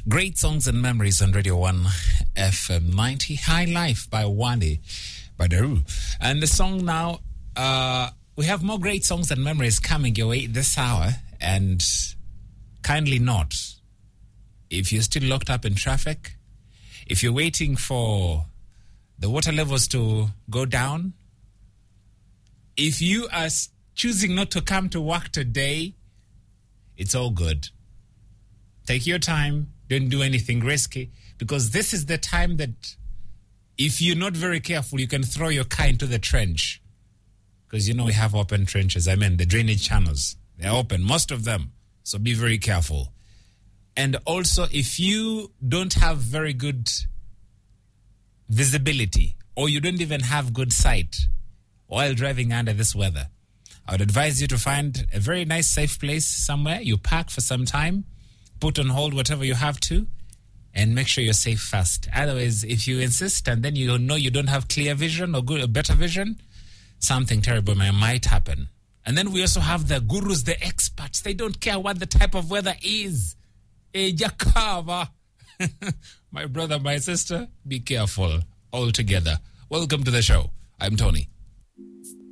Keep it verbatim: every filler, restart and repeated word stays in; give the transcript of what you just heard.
Great songs and memories on Radio one F M ninety. High Life by Wande Badaru. And the song now, uh, we have more great songs and memories coming your way this hour. And kindly note, if you're still locked up in traffic, if you're waiting for the water levels to go down, if you are choosing not to come to work today, it's all good. Take your time. Don't do anything risky, because this is the time that if you're not very careful, you can throw your car into the trench. Because, you know, we have open trenches. I mean, the drainage channels, they're open, most of them. So be very careful. And also, if you don't have very good visibility, or you don't even have good sight while driving under this weather, I would advise you to find a very nice, safe place somewhere. You park for some time, put on hold whatever you have to, and make sure you're safe first. Otherwise, if you insist and then you know you don't have clear vision or good or better vision, something terrible might happen. And then we also have the gurus, the experts. They don't care what the type of weather is. Ejakava. My brother, my sister, be careful altogether. Welcome to the show. I'm Tony.